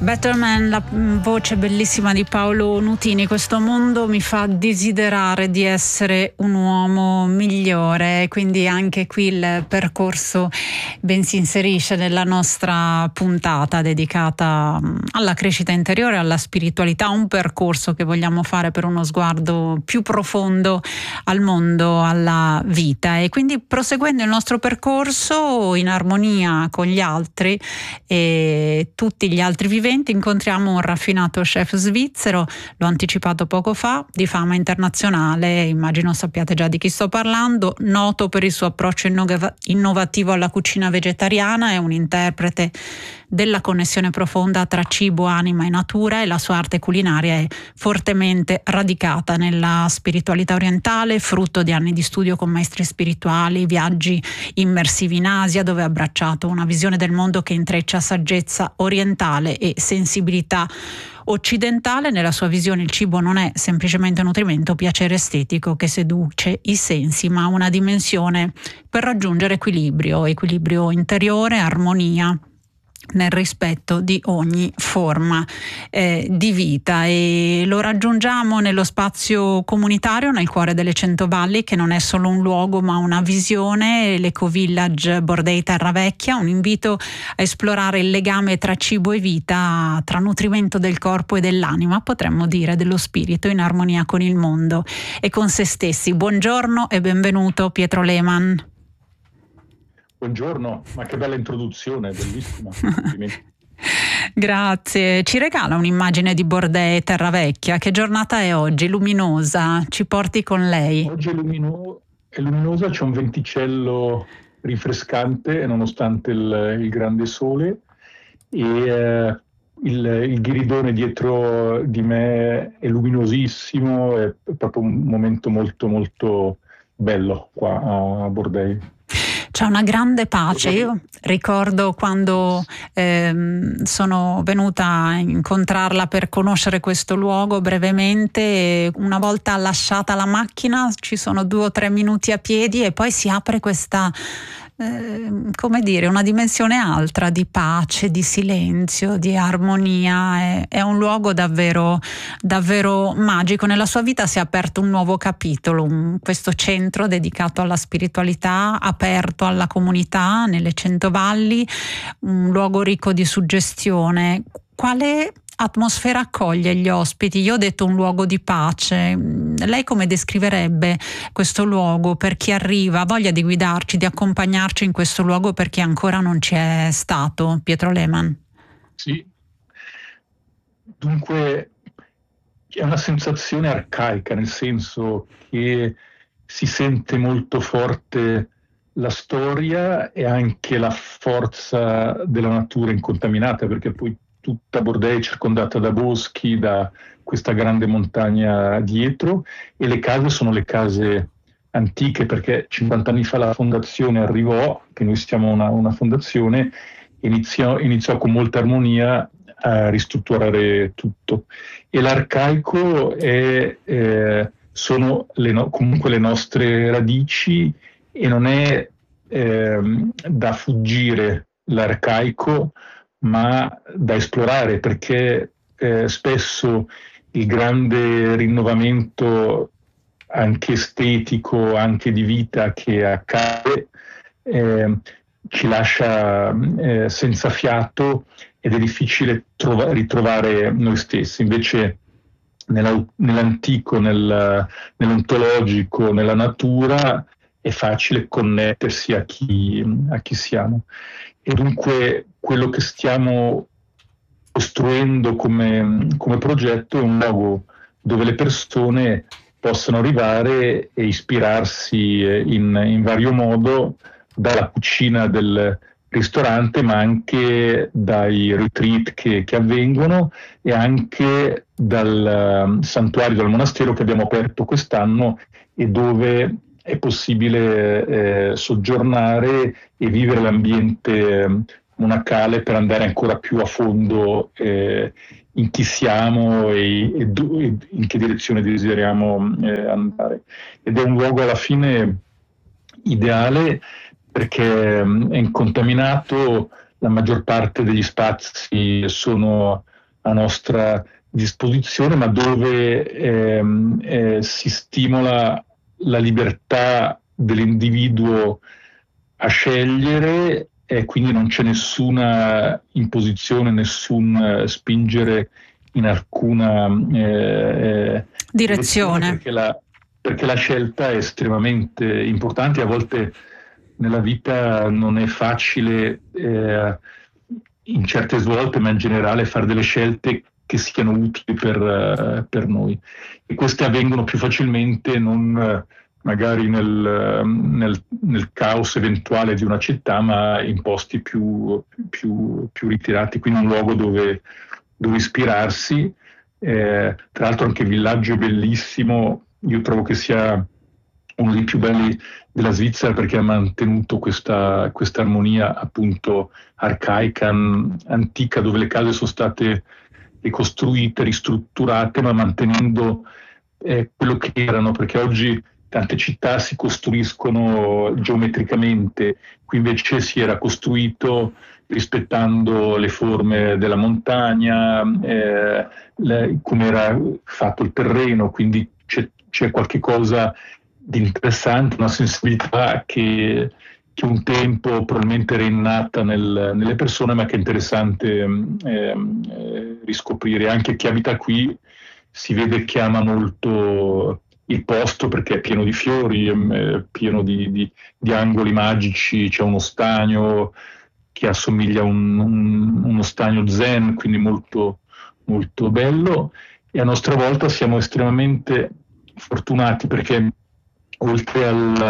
Better Man, la voce bellissima di Paolo Nutini. Questo mondo mi fa desiderare di essere un uomo migliore, quindi anche qui il percorso ben si inserisce nella nostra puntata dedicata alla crescita interiore, alla spiritualità, un percorso che vogliamo fare per uno sguardo più profondo al mondo, alla vita, e quindi proseguendo il nostro percorso in armonia con gli altri e tutti gli altri viventi, incontriamo un raffinato chef svizzero, l'ho anticipato poco fa, di fama internazionale, immagino sappiate già di chi sto parlando, noto per il suo approccio innovativo alla cucina vegetariana, è un interprete della connessione profonda tra cibo, anima e natura, e la sua arte culinaria è fortemente radicata nella spiritualità orientale, frutto di anni di studio con maestri spirituali, viaggi immersivi in Asia, dove ha abbracciato una visione del mondo che intreccia saggezza orientale e sensibilità occidentale. Nella sua visione il cibo non è semplicemente nutrimento, piacere estetico che seduce i sensi, ma una dimensione per raggiungere equilibrio interiore, armonia nel rispetto di ogni forma di vita, e lo raggiungiamo nello spazio comunitario nel cuore delle Centovalli, che non è solo un luogo ma una visione, l'Ecovillage Bordei Terravecchia, un invito a esplorare il legame tra cibo e vita, tra nutrimento del corpo e dell'anima, potremmo dire dello spirito, in armonia con il mondo e con se stessi. Buongiorno e benvenuto Pietro Lehmann. Buongiorno, ma che bella introduzione, bellissima. Grazie. Ci regala un'immagine di Bordei Terravecchia. Che giornata è oggi? Luminosa. Ci porti con lei. Oggi è luminosa, c'è un venticello rinfrescante nonostante il grande sole, e il ghiridone dietro di me è luminosissimo, è proprio un momento molto molto bello qua a Bordei. C'è una grande pace. Io ricordo quando sono venuta a incontrarla per conoscere questo luogo brevemente, una volta lasciata la macchina ci sono 2 o 3 minuti a piedi e poi si apre questa come dire, una dimensione altra di pace, di silenzio, di armonia. È un luogo davvero davvero magico. Nella sua vita si è aperto un nuovo capitolo, questo centro dedicato alla spiritualità, aperto alla comunità nelle Centovalli, un luogo ricco di suggestione. Quale atmosfera accoglie gli ospiti? Io ho detto un luogo di pace. Lei come descriverebbe questo luogo per chi arriva, ha voglia di guidarci, di accompagnarci in questo luogo per chi ancora non ci è stato? Pietro Lehmann. Sì, dunque è una sensazione arcaica, nel senso che si sente molto forte la storia e anche la forza della natura incontaminata, perché poi tutta Bordei è circondata da boschi, da questa grande montagna dietro, e le case sono le case antiche, perché 50 anni fa la fondazione arrivò, che noi siamo una fondazione, iniziò con molta armonia a ristrutturare tutto. E l'arcaico sono comunque le nostre radici, e non è da fuggire l'arcaico, ma da esplorare, perché spesso il grande rinnovamento anche estetico, anche di vita che accade ci lascia senza fiato, ed è difficile ritrovare noi stessi. Invece nell'antico, nell'ontologico, nella natura è facile connettersi a chi siamo. E dunque quello che stiamo costruendo come progetto è un luogo dove le persone possano arrivare e ispirarsi in vario modo dalla cucina del ristorante, ma anche dai retreat che avvengono, e anche dal santuario, dal monastero che abbiamo aperto quest'anno, e dove è possibile soggiornare e vivere l'ambiente monacale per andare ancora più a fondo in chi siamo e in che direzione desideriamo andare. Ed è un luogo alla fine ideale perché è incontaminato, la maggior parte degli spazi sono a nostra disposizione, ma dove si stimola la libertà dell'individuo a scegliere, e quindi non c'è nessuna imposizione, nessun spingere in alcuna direzione. Perché la scelta è estremamente importante. A volte nella vita non è facile, in certe svolte, ma in generale, fare delle scelte che siano utili per noi. E queste avvengono più facilmente non magari nel caos eventuale di una città, ma in posti più ritirati, quindi un luogo dove ispirarsi. Tra l'altro anche il villaggio è bellissimo, io trovo che sia uno dei più belli della Svizzera, perché ha mantenuto questa armonia appunto arcaica, antica, dove le case sono state ricostruite, ristrutturate, ma mantenendo quello che erano, perché oggi tante città si costruiscono geometricamente, qui invece si era costruito rispettando le forme della montagna, come era fatto il terreno, quindi c'è qualche cosa di interessante, una sensibilità che un tempo probabilmente era innata nelle persone, ma che è interessante riscoprire. Anche chi abita qui si vede che ama molto il posto, perché è pieno di fiori, pieno di angoli magici, c'è uno stagno che assomiglia a uno stagno zen, quindi molto, molto bello, e a nostra volta siamo estremamente fortunati, perché oltre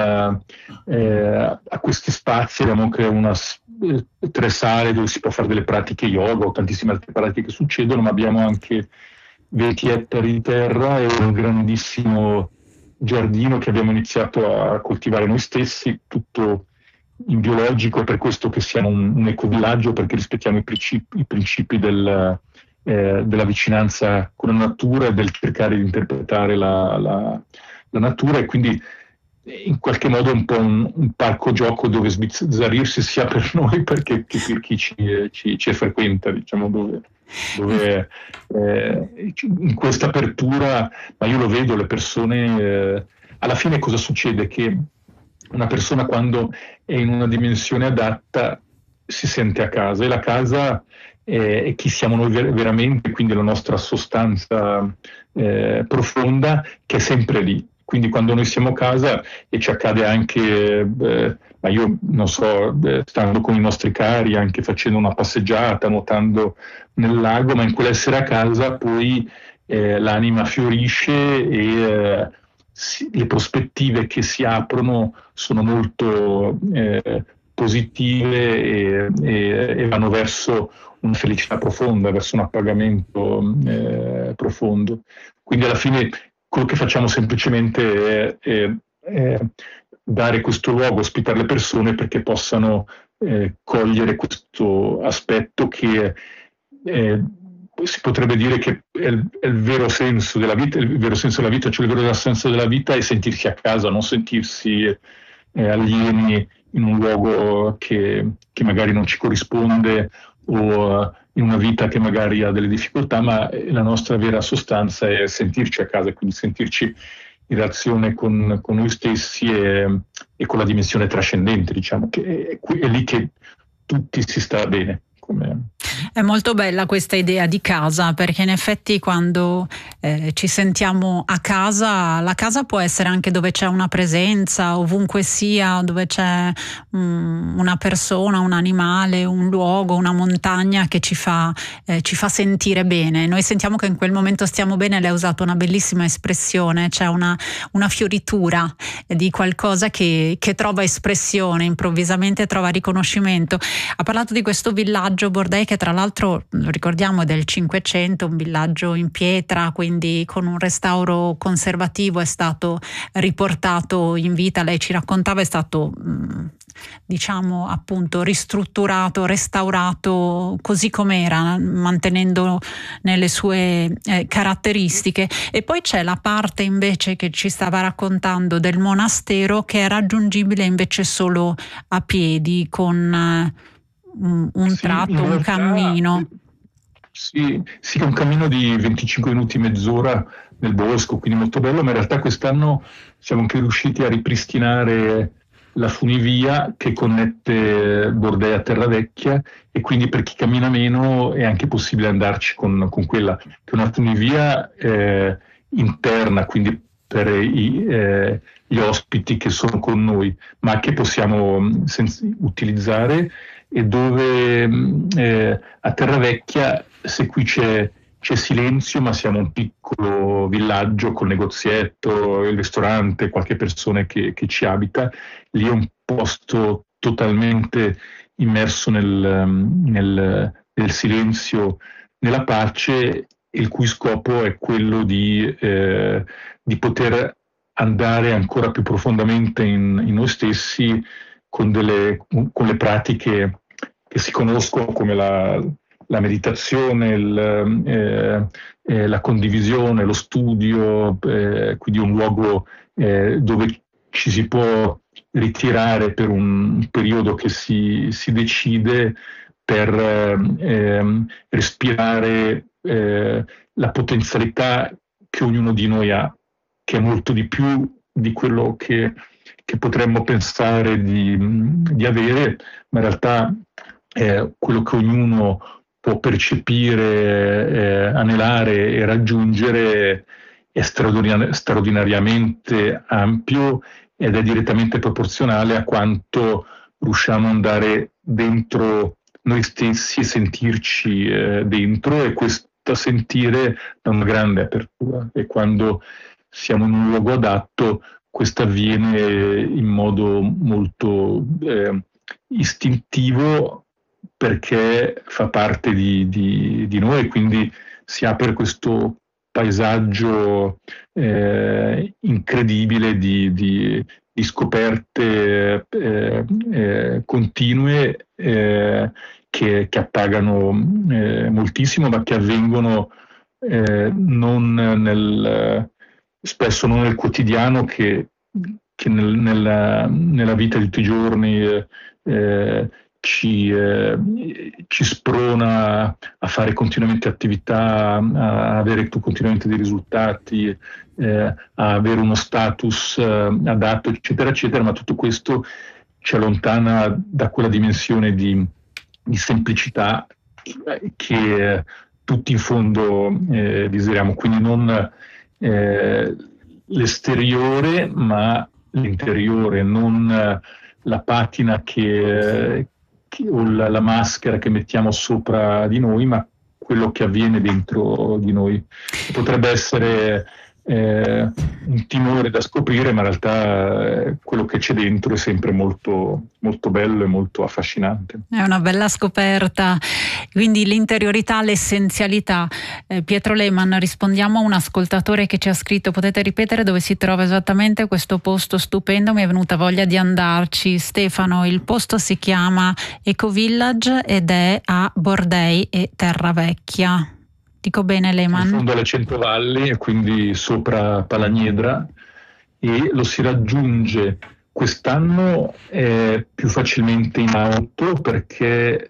a questi spazi abbiamo anche 3 sale dove si può fare delle pratiche yoga o tantissime altre pratiche che succedono, ma abbiamo anche 20 ettari di terra e un grandissimo giardino che abbiamo iniziato a coltivare noi stessi, tutto in biologico. È per questo che siamo un ecovillaggio, perché rispettiamo i principi della vicinanza con la natura e del cercare di interpretare la natura, e quindi in qualche modo è un po' un parco gioco dove sbizzarrirsi, sia per noi perché per chi ci frequenta, diciamo, dove in questa apertura, ma io lo vedo, le persone, alla fine cosa succede? Che una persona, quando è in una dimensione adatta, si sente a casa, e la casa è chi siamo noi veramente, quindi la nostra sostanza profonda, che è sempre lì. Quindi quando noi siamo a casa, e ci accade anche, ma io non so, stando con i nostri cari, anche facendo una passeggiata, nuotando nel lago, ma in quell'essere a casa poi l'anima fiorisce, e le prospettive che si aprono sono molto positive, e vanno verso una felicità profonda, verso un appagamento profondo. Quindi alla fine quello che facciamo semplicemente è dare questo luogo, ospitare le persone perché possano cogliere questo aspetto che si potrebbe dire che è il vero senso della vita. Il vero senso della vita, cioè il vero senso della vita, è sentirsi a casa, non sentirsi alieni in un luogo che magari non ci corrisponde, o in una vita che magari ha delle difficoltà, ma la nostra vera sostanza è sentirci a casa, quindi sentirci in relazione con noi stessi e con la dimensione trascendente, diciamo, che è lì che tutti si sta bene. È molto bella questa idea di casa, perché in effetti quando ci sentiamo a casa, la casa può essere anche dove c'è una presenza, ovunque sia, dove c'è una persona, un animale, un luogo, una montagna che ci fa sentire bene. Noi sentiamo che in quel momento stiamo bene. Lei ha usato una bellissima espressione, c'è una fioritura di qualcosa che trova espressione, improvvisamente trova riconoscimento. Ha parlato di questo villaggio Bordei, che tra l'altro, lo ricordiamo, è del 500, un villaggio in pietra, quindi con un restauro conservativo è stato riportato in vita. Lei ci raccontava, è stato diciamo appunto ristrutturato, restaurato così com'era, mantenendo nelle sue caratteristiche. E poi c'è la parte invece che ci stava raccontando del monastero, che è raggiungibile invece solo a piedi, con un tratto, un cammino. Sì, sì, è un cammino di 25 minuti, mezz'ora nel bosco, quindi molto bello, ma in realtà quest'anno siamo anche riusciti a ripristinare la funivia che connette Bordei a Terravecchia, e quindi per chi cammina meno è anche possibile andarci con quella, che è una funivia interna, quindi per gli ospiti che sono con noi, ma che possiamo utilizzare, e dove a Terravecchia, se qui c'è silenzio, ma siamo un piccolo villaggio col negozietto, il ristorante, qualche persona che ci abita, lì è un posto totalmente immerso nel silenzio, nella pace, il cui scopo è quello di poter andare ancora più profondamente in noi stessi con le pratiche che si conoscono, come la meditazione, la condivisione, lo studio, quindi un luogo dove ci si può ritirare per un periodo che si decide per respirare la potenzialità che ognuno di noi ha, che è molto di più di quello che potremmo pensare di avere, ma in realtà quello che ognuno può percepire, anelare e raggiungere è straordinariamente ampio, ed è direttamente proporzionale a quanto riusciamo ad andare dentro noi stessi e sentirci dentro, e questo sentire è una grande apertura, e quando siamo in un luogo adatto questo avviene in modo molto istintivo, perché fa parte di noi, quindi si apre questo paesaggio incredibile di scoperte continue che appagano moltissimo, ma che avvengono spesso non nel quotidiano, che nella vita di tutti i giorni ci sprona a fare continuamente attività, a avere continuamente dei risultati, a avere uno status adatto, eccetera, eccetera, ma tutto questo ci allontana da quella dimensione di semplicità che tutti in fondo desideriamo, quindi non l'esteriore ma l'interiore, non la patina o la maschera che mettiamo sopra di noi, ma quello che avviene dentro di noi. Potrebbe essere un timore da scoprire, ma in realtà quello che c'è dentro è sempre molto, molto bello e molto affascinante. È una bella scoperta, quindi l'interiorità, l'essenzialità. Pietro Lehmann, rispondiamo a un ascoltatore che ci ha scritto: potete ripetere dove si trova esattamente questo posto stupendo? Mi è venuta voglia di andarci. Stefano, il posto si chiama Eco Village ed è a Bordei e Terravecchia. Dico bene, Lehmann? In fondo alle Centovalli, e quindi sopra Palagnedra, e lo si raggiunge quest'anno più facilmente in auto, perché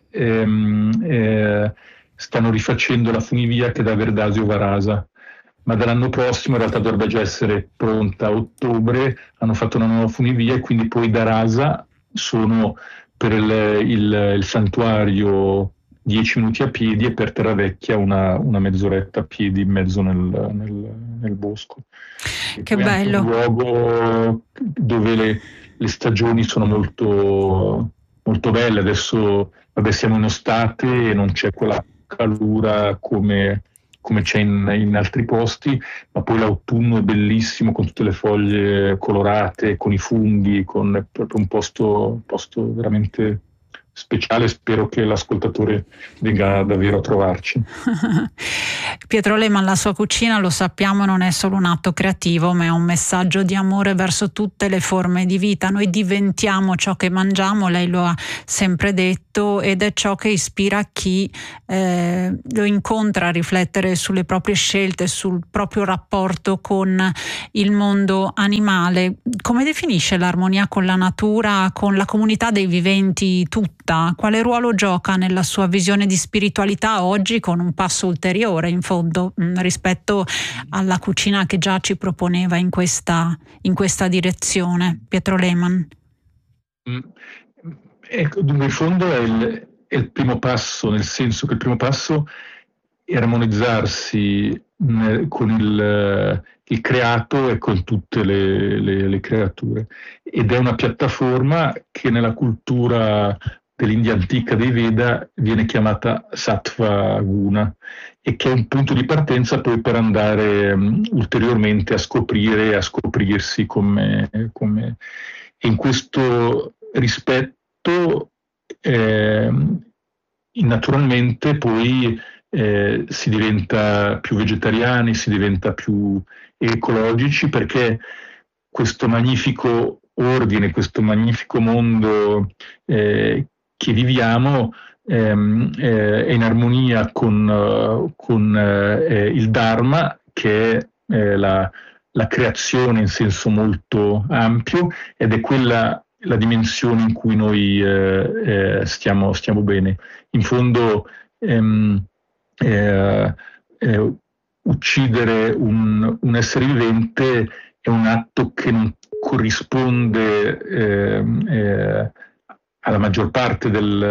stanno rifacendo la funivia che da Verdasio va Rasa, ma dall'anno prossimo in realtà dovrebbe già essere pronta a ottobre. Hanno fatto una nuova funivia, e quindi poi da Rasa sono per il santuario 10 minuti a piedi, e per Terravecchia una mezz'oretta a piedi in mezzo nel bosco. Che bello! È un luogo dove le stagioni sono molto, molto belle. Adesso siamo in estate e non c'è quella calura come c'è in altri posti, ma poi l'autunno è bellissimo, con tutte le foglie colorate, con i funghi, è proprio un posto veramente speciale. Spero che l'ascoltatore venga davvero a trovarci. Pietro Lehmann, la sua cucina, lo sappiamo, non è solo un atto creativo, ma è un messaggio di amore verso tutte le forme di vita. Noi diventiamo ciò che mangiamo, lei lo ha sempre detto, ed è ciò che ispira chi lo incontra a riflettere sulle proprie scelte, sul proprio rapporto con il mondo animale. Come definisce l'armonia con la natura, con la comunità dei viventi tutta? Quale ruolo gioca nella sua visione di spiritualità oggi, con un passo ulteriore in fondo rispetto alla cucina che già ci proponeva in questa direzione, Pietro Lehmann? Ecco, dunque in fondo è il primo passo, nel senso che il primo passo è armonizzarsi con il creato e con tutte le creature, ed è una piattaforma che nella cultura dell'India antica dei Veda viene chiamata Sattva Guna, e che è un punto di partenza poi per andare ulteriormente a scoprire e a scoprirsi come. E in questo rispetto naturalmente poi si diventa più vegetariani, si diventa più ecologici, perché questo magnifico ordine, questo magnifico mondo che viviamo è in armonia con il Dharma, che è la creazione in senso molto ampio, ed è quella la dimensione in cui noi stiamo bene. In fondo uccidere un essere vivente è un atto che non corrisponde alla maggior parte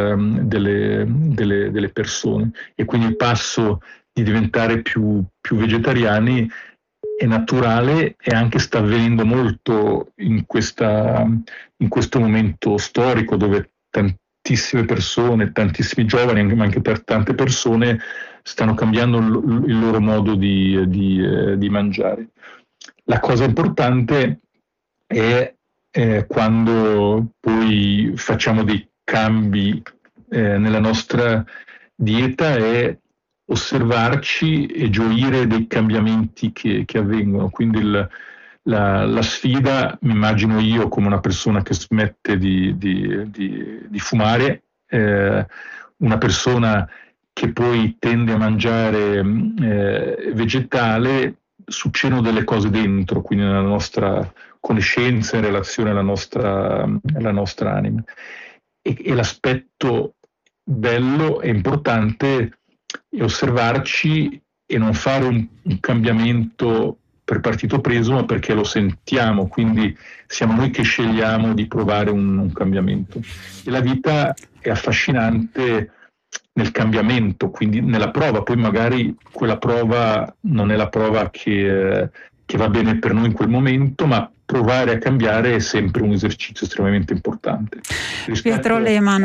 delle persone, e quindi il passo di diventare più vegetariani è naturale, e anche sta avvenendo molto in questo momento storico, dove tantissime persone, tantissimi giovani, ma anche per tante persone, stanno cambiando il loro modo di mangiare. La cosa importante è quando poi facciamo dei cambi nella nostra dieta, è osservarci e gioire dei cambiamenti che avvengono. Quindi la sfida, mi immagino io come una persona che smette di fumare, una persona che poi tende a mangiare vegetale, succedono delle cose dentro, quindi nella nostra conoscenza in relazione alla nostra anima. E l'aspetto bello e importante è osservarci e non fare un cambiamento per partito preso, ma perché lo sentiamo, quindi siamo noi che scegliamo di provare un cambiamento. E la vita è affascinante nel cambiamento, quindi nella prova. Poi magari quella prova non è la prova che va bene per noi in quel momento, ma provare a cambiare è sempre un esercizio estremamente importante. Pietro Lehmann.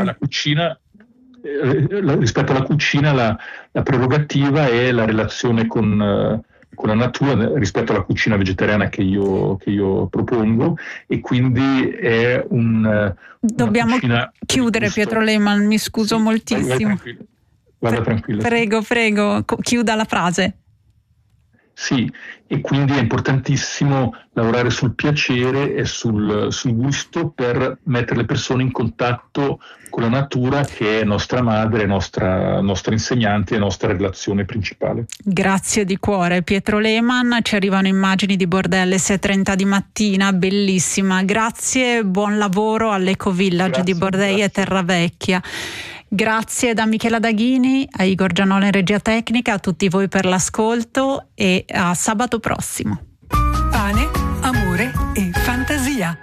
Rispetto alla cucina, la prerogativa è la relazione con la natura, rispetto alla cucina vegetariana che io propongo, e quindi è dobbiamo chiudere, Pietro Lehmann, mi scuso moltissimo. Vada tranquilla. Prego, chiuda la frase. Sì, e quindi è importantissimo lavorare sul piacere e sul gusto, per mettere le persone in contatto con la natura, che è nostra madre, nostra insegnante e nostra relazione principale. Grazie di cuore, Pietro Lehmann. Ci arrivano immagini di Bordelle 6:30 di mattina, bellissima. Grazie, buon lavoro all'Eco Village di Bordei e Terravecchia. Grazie da Michela Daghini, a Igor Gianola in regia tecnica, a tutti voi per l'ascolto, e a sabato prossimo. Pane, amore e fantasia.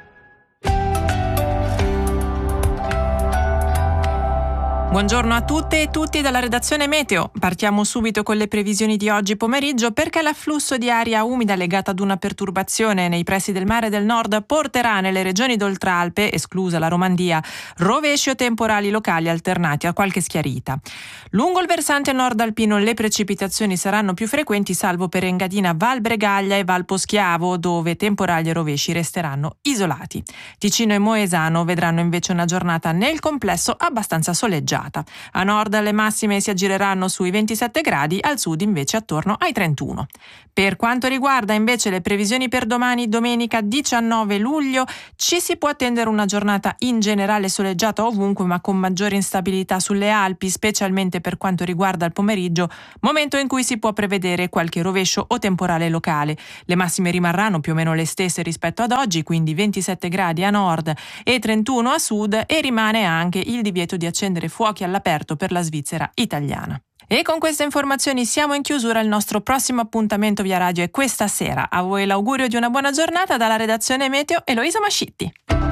Buongiorno a tutte e tutti dalla redazione Meteo. Partiamo subito con le previsioni di oggi pomeriggio, perché l'afflusso di aria umida legata ad una perturbazione nei pressi del mare del nord porterà nelle regioni d'Oltralpe, esclusa la Romandia, rovesci o temporali locali alternati a qualche schiarita. Lungo il versante nord alpino le precipitazioni saranno più frequenti, salvo per Engadina, Val Bregaglia e Val Poschiavo, dove temporali e rovesci resteranno isolati. Ticino e Moesano vedranno invece una giornata nel complesso abbastanza soleggiata. ondata. A nord le massime si aggireranno sui 27 gradi, al sud invece attorno ai 31. Per quanto riguarda invece le previsioni per domani, domenica 19 luglio, ci si può attendere una giornata in generale soleggiata ovunque, ma con maggiore instabilità sulle Alpi, specialmente per quanto riguarda il pomeriggio, momento in cui si può prevedere qualche rovescio o temporale locale. Le massime rimarranno più o meno le stesse rispetto ad oggi, quindi 27 gradi a nord e 31 a sud, e rimane anche il divieto di accendere fuochi all'aperto per la Svizzera italiana. E con queste informazioni siamo in chiusura. Il nostro prossimo appuntamento via radio è questa sera. A voi l'augurio di una buona giornata dalla redazione Meteo, Eloisa Mascitti.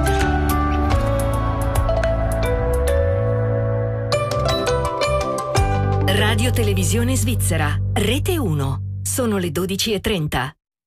Radio Televisione Svizzera, Rete 1. Sono le 12:30.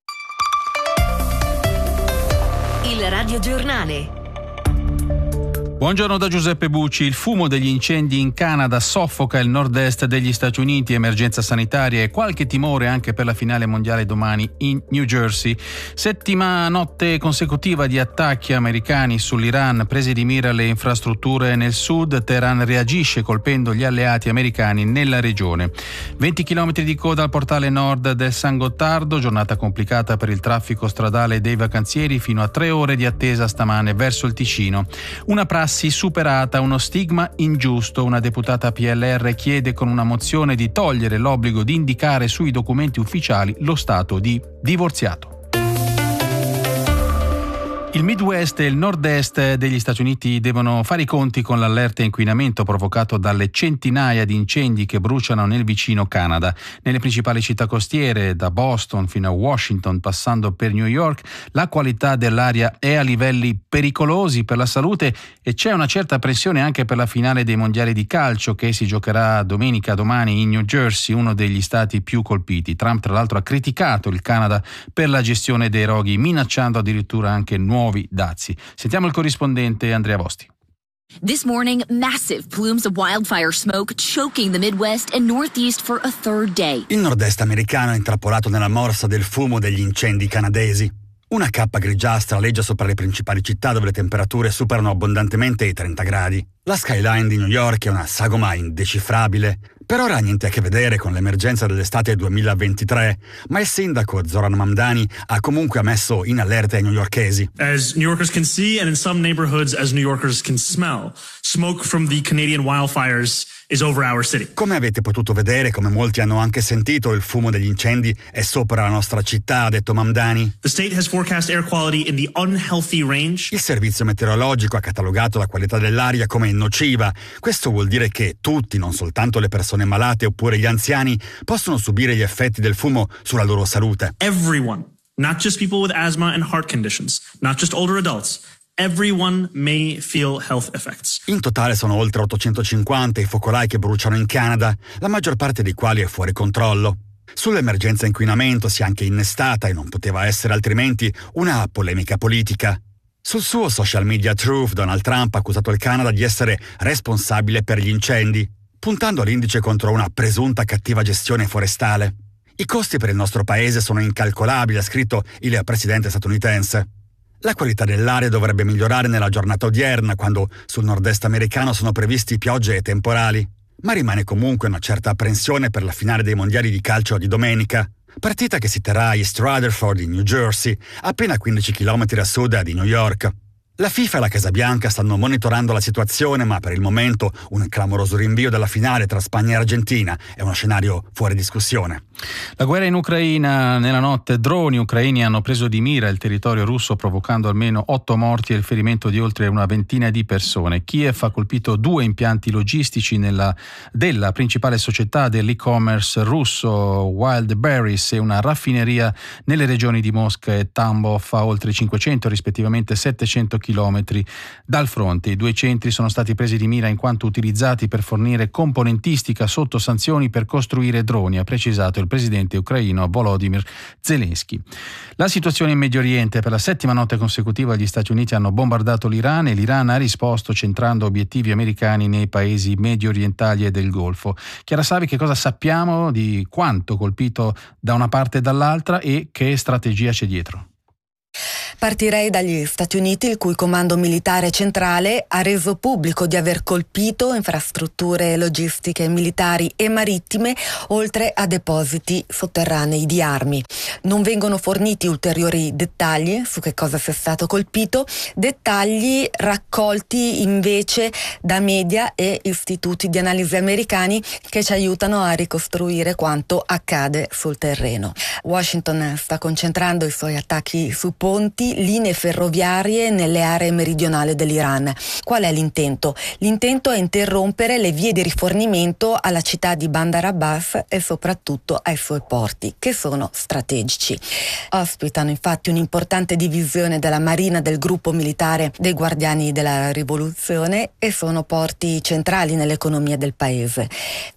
Il Radio Giornale. Buongiorno da Giuseppe Bucci. Il fumo degli incendi in Canada soffoca il nord-est degli Stati Uniti, emergenza sanitaria e qualche timore anche per la finale mondiale domani in New Jersey. Settima notte consecutiva di attacchi americani sull'Iran, prese di mira le infrastrutture nel sud. Teheran reagisce colpendo gli alleati americani nella regione. 20 km di coda al portale nord del San Gottardo, giornata complicata per il traffico stradale dei vacanzieri, fino a 3 ore di attesa stamane verso il Ticino. Una prassi superata, uno stigma ingiusto. Una deputata PLR chiede con una mozione di togliere l'obbligo di indicare sui documenti ufficiali lo stato di divorziato. Il Midwest e il nord-est degli Stati Uniti devono fare i conti con l'allerta inquinamento provocato dalle centinaia di incendi che bruciano nel vicino Canada. Nelle principali città costiere, da Boston fino a Washington, passando per New York, la qualità dell'aria è a livelli pericolosi per la salute e c'è una certa pressione anche per la finale dei mondiali di calcio che si giocherà domani in New Jersey, uno degli stati più colpiti. Trump, tra l'altro, ha criticato il Canada per la gestione dei roghi, minacciando addirittura anche nuovi dazi. Sentiamo il corrispondente Andrea Vosti. This morning, massive plumes of wildfire smoke choking the Midwest and Northeast for a third day. Il nord-est americano è intrappolato nella morsa del fumo degli incendi canadesi. Una cappa grigiastra aleggia sopra le principali città dove le temperature superano abbondantemente i 30 gradi. La skyline di New York è una sagoma indecifrabile. Per ora ha niente a che vedere con l'emergenza dell'estate 2023, ma il sindaco Zoran Mamdani ha comunque messo in allerta i newyorkesi. As New Yorkers can see, and in some neighborhoods as New Yorkers can smell, smoke from the Canadian wildfires is over our city. Come avete potuto vedere, come molti hanno anche sentito, il fumo degli incendi è sopra la nostra città, ha detto Mamdani. The state has forecast air quality in the unhealthy range. Il servizio meteorologico ha catalogato la qualità dell'aria come nociva. Questo vuol dire che tutti, non soltanto le persone malate oppure gli anziani, possono subire gli effetti del fumo sulla loro salute. Everyone, not just people with asthma and heart conditions, not just older adults. Everyone may feel health effects. In totale sono oltre 850 i focolai che bruciano in Canada, la maggior parte dei quali è fuori controllo. Sull'emergenza inquinamento si è anche innestata, e non poteva essere altrimenti, una polemica politica. Sul suo social media Truth, Donald Trump ha accusato il Canada di essere responsabile per gli incendi, puntando l'indice contro una presunta cattiva gestione forestale. I costi per il nostro paese sono incalcolabili, ha scritto il presidente statunitense. La qualità dell'aria dovrebbe migliorare nella giornata odierna, quando sul nord-est americano sono previsti piogge e temporali, ma rimane comunque una certa apprensione per la finale dei mondiali di calcio di domenica, partita che si terrà a East Rutherford in New Jersey, appena 15 km a sud di New York. La FIFA e la Casa Bianca stanno monitorando la situazione, ma per il momento un clamoroso rinvio della finale tra Spagna e Argentina è uno scenario fuori discussione. La guerra in Ucraina. Nella notte droni ucraini hanno preso di mira il territorio russo, provocando almeno 8 morti e il ferimento di oltre una ventina di persone. Kiev ha colpito 2 impianti logistici della principale società dell'e-commerce russo Wildberries e una raffineria nelle regioni di Mosca e Tambov, a oltre 500 rispettivamente 700 chilometri dal fronte. I 2 centri sono stati presi di mira in quanto utilizzati per fornire componentistica sotto sanzioni per costruire droni, ha precisato il presidente ucraino Volodymyr Zelensky. La situazione in Medio Oriente. Per la 7ª notte consecutiva gli Stati Uniti hanno bombardato l'Iran e l'Iran ha risposto centrando obiettivi americani nei paesi medio orientali e del Golfo. Chiara Savi, che cosa sappiamo di quanto colpito da una parte e dall'altra e che strategia c'è dietro? Partirei dagli Stati Uniti, il cui comando militare centrale ha reso pubblico di aver colpito infrastrutture logistiche militari e marittime, oltre a depositi sotterranei di armi. Non vengono forniti ulteriori dettagli su che cosa sia stato colpito, dettagli raccolti invece da media e istituti di analisi americani che ci aiutano a ricostruire quanto accade sul terreno. Washington sta concentrando i suoi attacchi su ponti, linee ferroviarie nelle aree meridionali dell'Iran. Qual è l'intento? L'intento è interrompere le vie di rifornimento alla città di Bandar Abbas e soprattutto ai suoi porti, che sono strategici. Ospitano infatti un'importante divisione della Marina del gruppo militare dei Guardiani della Rivoluzione e sono porti centrali nell'economia del paese.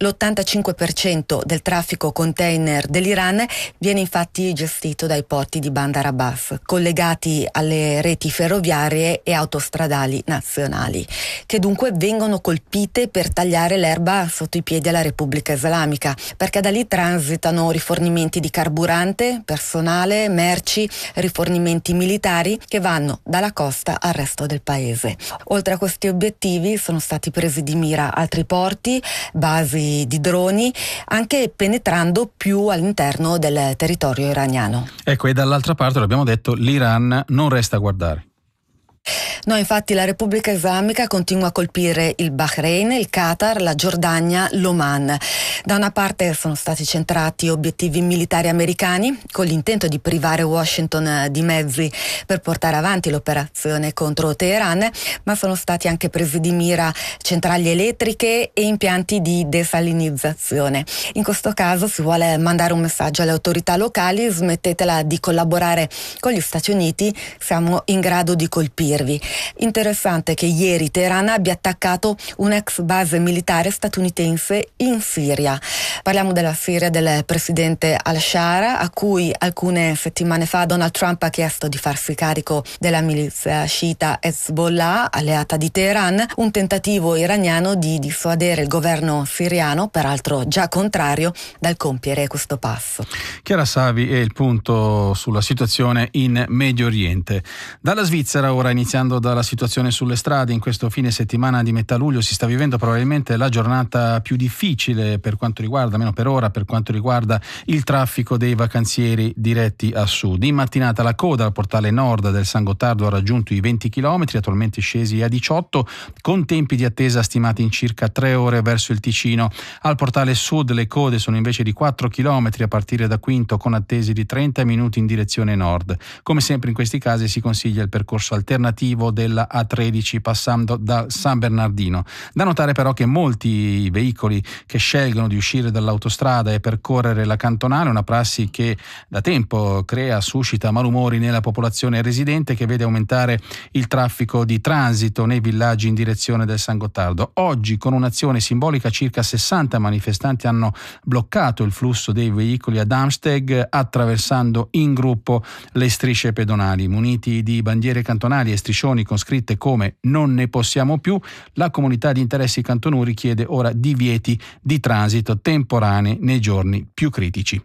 L'85% del traffico container dell'Iran viene infatti gestito dai porti di Bandar Abbas, collegati alle reti ferroviarie e autostradali nazionali, che dunque vengono colpite per tagliare l'erba sotto i piedi alla Repubblica Islamica, perché da lì transitano rifornimenti di carburante, personale, merci, rifornimenti militari che vanno dalla costa al resto del paese. Oltre a questi obiettivi sono stati presi di mira altri porti, basi di droni, anche penetrando più all'interno del territorio iraniano. Ecco, e dall'altra parte, l'abbiamo detto, l'Iran non resta a guardare. No, infatti la Repubblica Islamica continua a colpire il Bahrain, il Qatar, la Giordania, l'Oman. Da una parte sono stati centrati obiettivi militari americani con l'intento di privare Washington di mezzi per portare avanti l'operazione contro Teheran, ma sono stati anche presi di mira centrali elettriche e impianti di desalinizzazione. In questo caso si vuole mandare un messaggio alle autorità locali: smettetela di collaborare con gli Stati Uniti, siamo in grado di colpirvi. Interessante che ieri Teheran abbia attaccato un'ex base militare statunitense in Siria. Parliamo della Siria del presidente al-Shara, a cui alcune settimane fa Donald Trump ha chiesto di farsi carico della milizia sciita Hezbollah, alleata di Teheran, un tentativo iraniano di dissuadere il governo siriano, peraltro già contrario, dal compiere questo passo. Chiara Savi è il punto sulla situazione in Medio Oriente. Dalla Svizzera ora, iniziando dalla situazione sulle strade, in questo fine settimana di metà luglio si sta vivendo probabilmente la giornata più difficile per quanto riguarda, almeno per ora, per quanto riguarda il traffico dei vacanzieri diretti a sud. In mattinata la coda al portale nord del San Gottardo ha raggiunto i 20 km, attualmente scesi a 18, con tempi di attesa stimati in circa 3 ore verso il Ticino. Al portale sud le code sono invece di 4 km a partire da Quinto, con attesi di 30 minuti in direzione nord. Come sempre in questi casi si consiglia il percorso alternativo della A13 passando da San Bernardino. Da notare però che molti veicoli che scelgono di uscire dall'autostrada e percorrere la cantonale, una prassi che da tempo suscita malumori nella popolazione residente, che vede aumentare il traffico di transito nei villaggi in direzione del San Gottardo. Oggi, con un'azione simbolica, circa 60 manifestanti hanno bloccato il flusso dei veicoli ad Amsteg, attraversando in gruppo le strisce pedonali. Muniti di bandiere cantonali e striscioni con scritte come "non ne possiamo più", la comunità di interessi cantonuri chiede ora divieti di transito temporanei nei giorni più critici.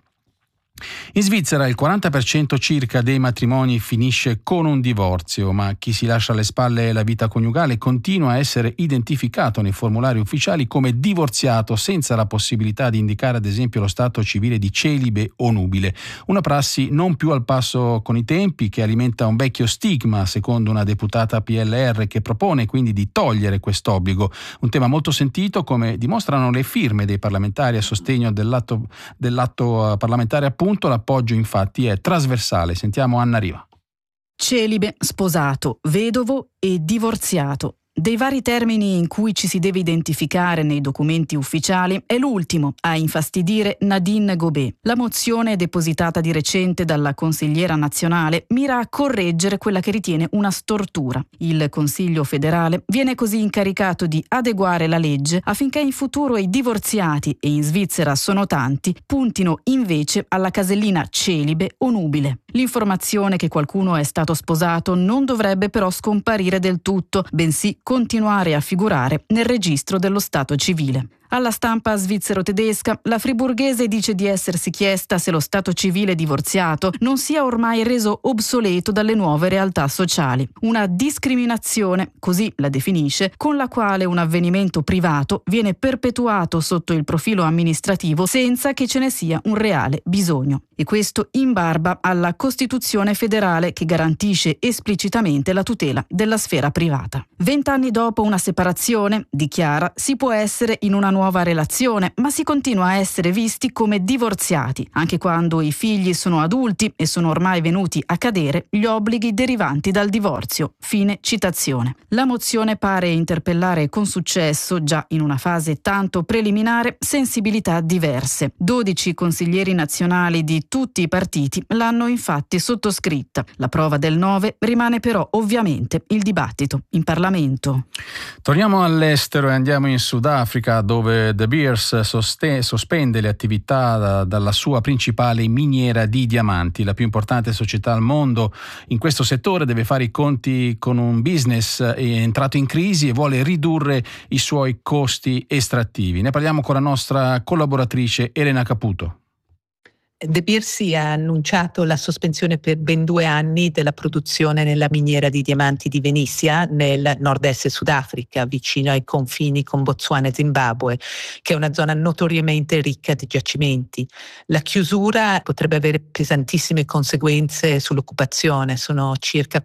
In Svizzera il 40% circa dei matrimoni finisce con un divorzio, ma chi si lascia alle spalle la vita coniugale continua a essere identificato nei formulari ufficiali come divorziato, senza la possibilità di indicare ad esempio lo stato civile di celibe o nubile. Una prassi non più al passo con i tempi, che alimenta un vecchio stigma, secondo una deputata PLR, che propone quindi di togliere quest'obbligo. Un tema molto sentito, come dimostrano le firme dei parlamentari a sostegno dell'atto parlamentare. Appunto, l'appoggio infatti è trasversale. Sentiamo Anna Riva. Celibe, sposato, vedovo e divorziato. Dei vari termini in cui ci si deve identificare nei documenti ufficiali, è l'ultimo a infastidire Nadine Gobet. La mozione, depositata di recente dalla consigliera nazionale, mira a correggere quella che ritiene una stortura. Il Consiglio federale viene così incaricato di adeguare la legge affinché in futuro i divorziati, e in Svizzera sono tanti, puntino invece alla casellina celibe o nubile. L'informazione che qualcuno è stato sposato non dovrebbe però scomparire del tutto, bensì continuare a figurare nel registro dello stato civile. Alla stampa svizzero-tedesca, la friburghese dice di essersi chiesta se lo stato civile divorziato non sia ormai reso obsoleto dalle nuove realtà sociali. Una discriminazione, così la definisce, con la quale un avvenimento privato viene perpetuato sotto il profilo amministrativo senza che ce ne sia un reale bisogno. E questo in barba alla Costituzione federale che garantisce esplicitamente la tutela della sfera privata. 20 anni dopo una separazione, dichiara, si può essere in una nuova relazione, ma si continua a essere visti come divorziati, anche quando i figli sono adulti e sono ormai venuti a cadere gli obblighi derivanti dal divorzio. Fine citazione. La mozione pare interpellare con successo, già in una fase tanto preliminare, sensibilità diverse. 12 consiglieri nazionali di tutti i partiti l'hanno infatti sottoscritta. La prova del 9 rimane però ovviamente il dibattito in Parlamento. Torniamo all'estero e andiamo in Sudafrica, dove De Beers sospende le attività dalla sua principale miniera di diamanti. La più importante società al mondo in questo settore deve fare i conti con un business entrato in crisi e vuole ridurre i suoi costi estrattivi. Ne parliamo con la nostra collaboratrice Elena Caputo. De Beers ha annunciato la sospensione per ben 2 anni della produzione nella miniera di diamanti di Venezia nel nord-est Sudafrica, vicino ai confini con Botswana e Zimbabwe, che è una zona notoriamente ricca di giacimenti. La chiusura potrebbe avere pesantissime conseguenze sull'occupazione, sono circa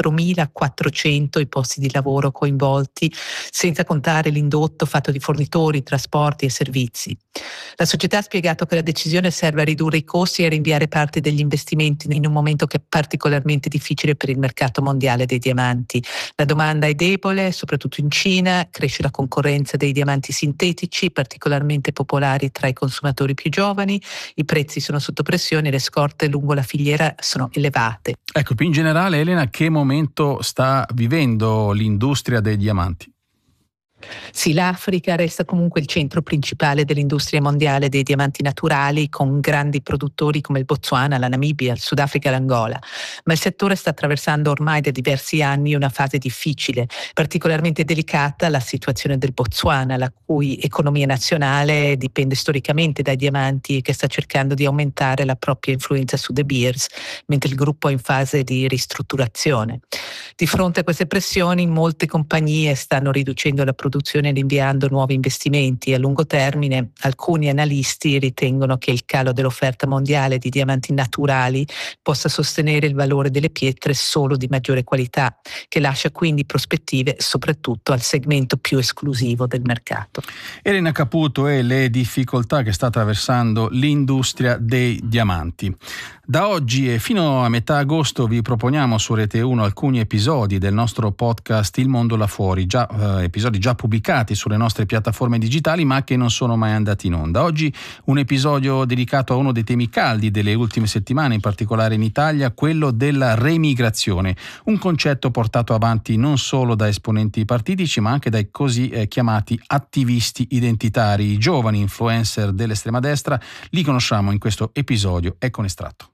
4.400 i posti di lavoro coinvolti, senza contare l'indotto fatto di fornitori, trasporti e servizi. La società ha spiegato che la decisione serve a ridurre i costi e a rinviare parte degli investimenti in un momento che è particolarmente difficile per il mercato mondiale dei diamanti. La domanda è debole, soprattutto in Cina, cresce la concorrenza dei diamanti sintetici, particolarmente popolari tra i consumatori più giovani, i prezzi sono sotto pressione e le scorte lungo la filiera sono elevate. Ecco, più in generale, Elena, che momento sta vivendo l'industria dei diamanti? Sì, l'Africa resta comunque il centro principale dell'industria mondiale dei diamanti naturali, con grandi produttori come il Botswana, la Namibia, il Sudafrica e l'Angola. Ma il settore sta attraversando ormai da diversi anni una fase difficile, particolarmente delicata la situazione del Botswana, la cui economia nazionale dipende storicamente dai diamanti e che sta cercando di aumentare la propria influenza su De Beers, mentre il gruppo è in fase di ristrutturazione. Di fronte a queste pressioni, molte compagnie stanno riducendo la produzione e rinviando nuovi investimenti. A lungo termine, alcuni analisti ritengono che il calo dell'offerta mondiale di diamanti naturali possa sostenere il valore delle pietre solo di maggiore qualità, che lascia quindi prospettive soprattutto al segmento più esclusivo del mercato. Elena Caputo e le difficoltà che sta attraversando l'industria dei diamanti. Da oggi e fino a metà agosto vi proponiamo su Rete 1 alcuni episodi del nostro podcast Il Mondo là fuori, episodi già pubblicati sulle nostre piattaforme digitali ma che non sono mai andati in onda. Oggi un episodio dedicato a uno dei temi caldi delle ultime settimane, in particolare in Italia, quello della remigrazione, un concetto portato avanti non solo da esponenti partitici ma anche dai così chiamati attivisti identitari, i giovani influencer dell'estrema destra. Li conosciamo in questo episodio, ecco un estratto.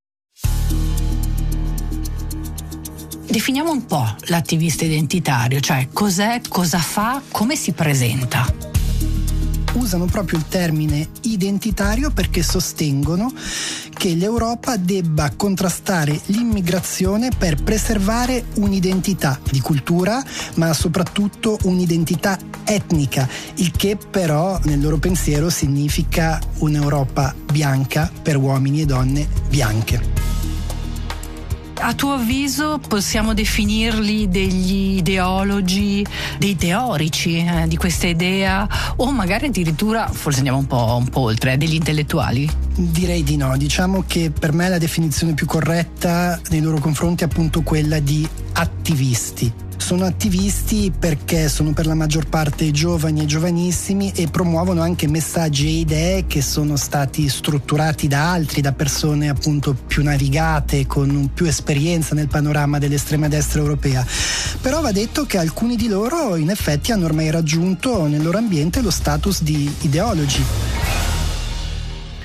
Definiamo un po' l'attivista identitario, cioè cos'è, cosa fa, come si presenta. Usano proprio il termine identitario perché sostengono che l'Europa debba contrastare l'immigrazione per preservare un'identità di cultura, ma soprattutto un'identità etnica, il che però nel loro pensiero significa un'Europa bianca per uomini e donne bianche. A tuo avviso possiamo definirli degli ideologi, dei teorici di questa idea, o magari addirittura, forse andiamo un po' oltre, degli intellettuali? Direi di no, diciamo che per me la definizione più corretta nei loro confronti è appunto quella di attivisti. Sono attivisti perché sono per la maggior parte giovani e giovanissimi e promuovono anche messaggi e idee che sono stati strutturati da altri, da persone appunto più navigate, con più esperienza nel panorama dell'estrema destra europea. Però va detto che alcuni di loro in effetti hanno ormai raggiunto nel loro ambiente lo status di ideologi.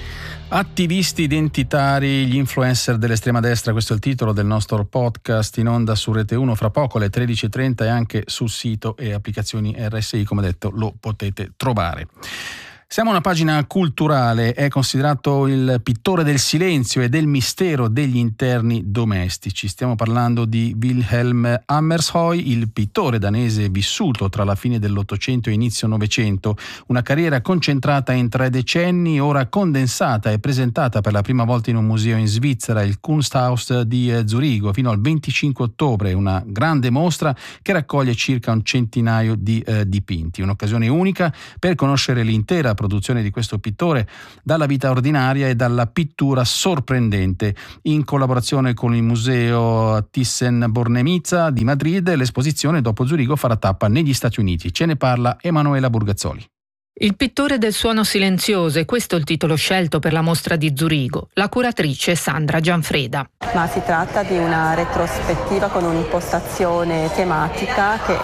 Attivisti identitari, gli influencer dell'estrema destra, questo è il titolo del nostro podcast in onda su Rete 1, fra poco alle 13.30 e anche sul sito e applicazioni RSI, come detto lo potete trovare. Siamo una pagina culturale, è considerato il pittore del silenzio e del mistero degli interni domestici. Stiamo parlando di Wilhelm Hammershøi, il pittore danese vissuto tra la fine dell'Ottocento e inizio Novecento. Una carriera concentrata in 3 decenni, ora condensata e presentata per la prima volta in un museo in Svizzera, il Kunsthaus di Zurigo, fino al 25 ottobre. Una grande mostra che raccoglie circa un centinaio di dipinti. Un'occasione unica per conoscere l'intera produzione di questo pittore dalla vita ordinaria e dalla pittura sorprendente. In collaborazione con il museo Thyssen-Bornemisza di Madrid, l'esposizione dopo Zurigo farà tappa negli Stati Uniti. Ce ne parla Emanuela Burgazzoli. Il pittore del suono silenzioso, è questo il titolo scelto per la mostra di Zurigo. La curatrice è Sandra Gianfreda. Ma si tratta di una retrospettiva con un'impostazione tematica che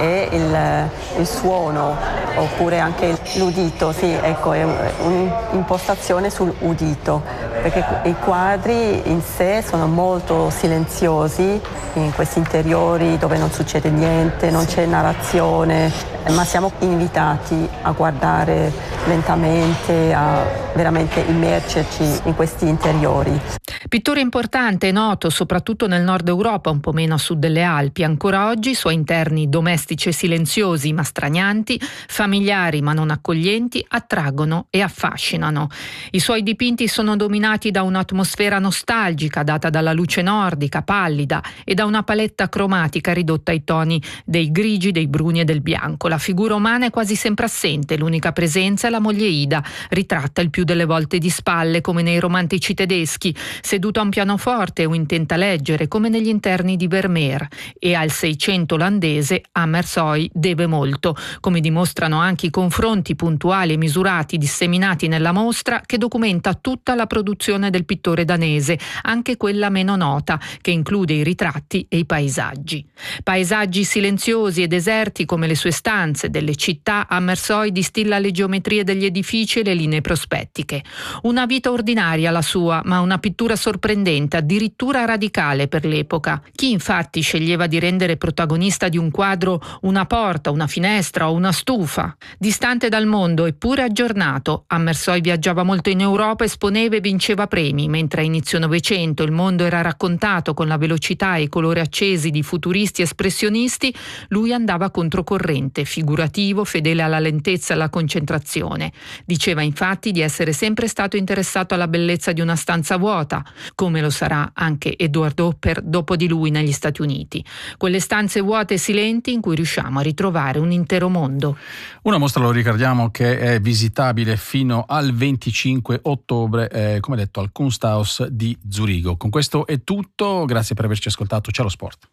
è il suono, oppure anche l'udito. Sì, ecco, è un'impostazione sull'udito, perché i quadri in sé sono molto silenziosi, in questi interiori dove non succede niente, non c'è narrazione, ma siamo invitati a guardare lentamente, a veramente immergerci in questi interiori. Pittore importante e noto soprattutto nel nord Europa, un po' meno a sud delle Alpi. Ancora oggi i suoi interni domestici e silenziosi ma stranianti, familiari ma non accoglienti, attraggono e affascinano. I suoi dipinti sono dominati da un'atmosfera nostalgica data dalla luce nordica, pallida, e da una paletta cromatica ridotta ai toni dei grigi, dei bruni e del bianco. La figura umana è quasi sempre assente, l'unica presenza è la moglie Ida, ritratta il più delle volte di spalle come nei romantici tedeschi, seduta a un pianoforte o intenta a leggere come negli interni di Vermeer, e al Seicento olandese Hammershøi deve molto, come dimostrano anche i confronti puntuali e misurati disseminati nella mostra che documenta tutta la produzione del pittore danese, anche quella meno nota, che include i ritratti e i paesaggi. Paesaggi silenziosi e deserti come le sue stanze, delle città. Hammershøi distilla le geometrie degli edifici e le linee prospettiche. Una vita ordinaria la sua, ma una pittura sorprendente, addirittura radicale per l'epoca. Chi infatti sceglieva di rendere protagonista di un quadro una porta, una finestra o una stufa? Distante dal mondo eppure aggiornato, Hammershøi viaggiava molto in Europa, esponeva e vinceva premi, mentre a inizio Novecento il mondo era raccontato con la velocità e i colori accesi di futuristi espressionisti, lui andava controcorrente, figurativo, fedele alla lentezza e alla concentrazione. Diceva infatti di essere sempre stato interessato alla bellezza di una stanza vuota, come lo sarà anche Edward Hopper dopo di lui negli Stati Uniti. Quelle stanze vuote e silenti in cui riusciamo a ritrovare un intero mondo. Una mostra, lo ricordiamo, che è visitabile fino al 25 ottobre, come detto, al Kunsthaus di Zurigo. Con questo è tutto, grazie per averci ascoltato, ciao lo sport.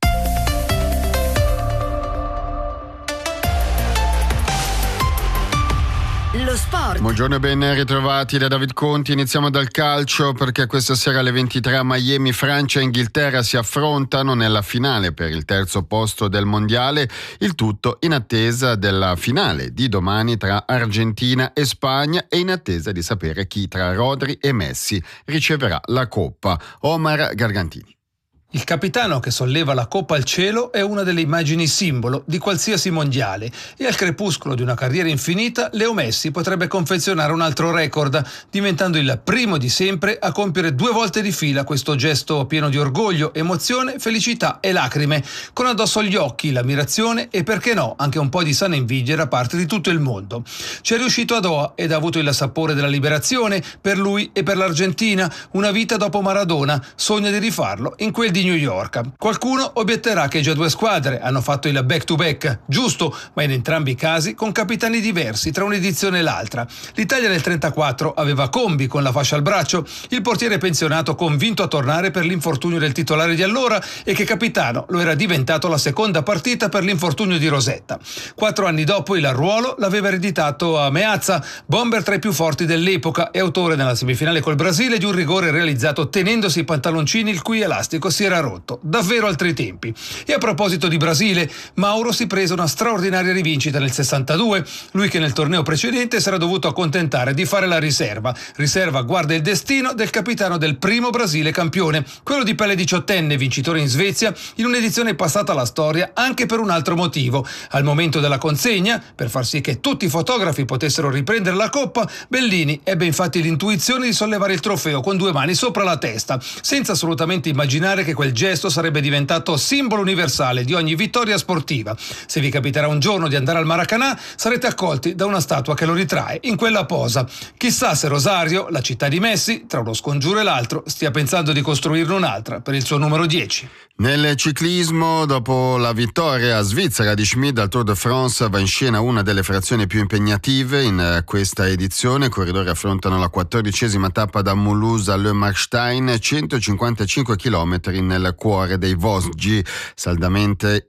Lo sport. Buongiorno e ben ritrovati da David Conti. Iniziamo dal calcio, perché questa sera alle 23 a Miami Francia e Inghilterra si affrontano nella finale per il terzo posto del mondiale, il tutto in attesa della finale di domani tra Argentina e Spagna e in attesa di sapere chi tra Rodri e Messi riceverà la coppa. Omar Gargantini. Il capitano che solleva la coppa al cielo è una delle immagini simbolo di qualsiasi mondiale, e al crepuscolo di una carriera infinita Leo Messi potrebbe confezionare un altro record, diventando il primo di sempre a compiere 2 volte di fila questo gesto pieno di orgoglio, emozione, felicità e lacrime, con addosso agli occhi l'ammirazione e, perché no, anche un po' di sana invidia da parte di tutto il mondo. Ci è riuscito a Doha ed ha avuto il sapore della liberazione per lui e per l'Argentina. Una vita dopo Maradona, sogna di rifarlo in quel di New York. Qualcuno obietterà che già 2 squadre hanno fatto il back-to-back, giusto, ma in entrambi i casi con capitani diversi tra un'edizione e l'altra. L'Italia nel 1934 aveva Combi con la fascia al braccio, il portiere pensionato convinto a tornare per l'infortunio del titolare di allora e che capitano lo era diventato la seconda partita per l'infortunio di Rosetta. 4 anni dopo il ruolo l'aveva ereditato a Meazza, bomber tra i più forti dell'epoca e autore nella semifinale col Brasile di un rigore realizzato tenendosi i pantaloncini il cui elastico si era rotto, davvero altri tempi. E a proposito di Brasile, Mauro si prese una straordinaria rivincita nel 62, lui che nel torneo precedente si era dovuto accontentare di fare la riserva, guarda il destino del capitano del primo Brasile campione, quello di Pelé diciottenne, vincitore in Svezia, in un'edizione passata alla storia anche per un altro motivo. Al momento della consegna, per far sì che tutti i fotografi potessero riprendere la coppa, Bellini ebbe infatti l'intuizione di sollevare il trofeo con 2 mani sopra la testa, senza assolutamente immaginare che quel gesto sarebbe diventato simbolo universale di ogni vittoria sportiva. Se vi capiterà un giorno di andare al Maracanã, sarete accolti da una statua che lo ritrae in quella posa. Chissà se Rosario, la città di Messi, tra uno scongiuro e l'altro, stia pensando di costruirne un'altra per il suo numero 10. Nel ciclismo, dopo la vittoria svizzera di Schmid al Tour de France, va in scena una delle frazioni più impegnative in questa edizione. I corridori affrontano la 14ª tappa da Mulhouse a Le Markstein, 155 km nel cuore dei Vosgi, saldamente